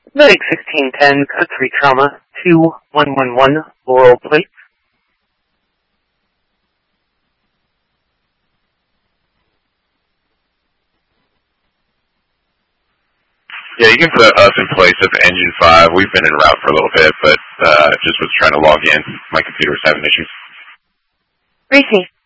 Medic 1610, code 3 trauma, 2111, Laurel Place. Yeah, you can put us in place of Engine 5. We've been en route for a little bit, but just was trying to log in. My computer was having issues. Receive.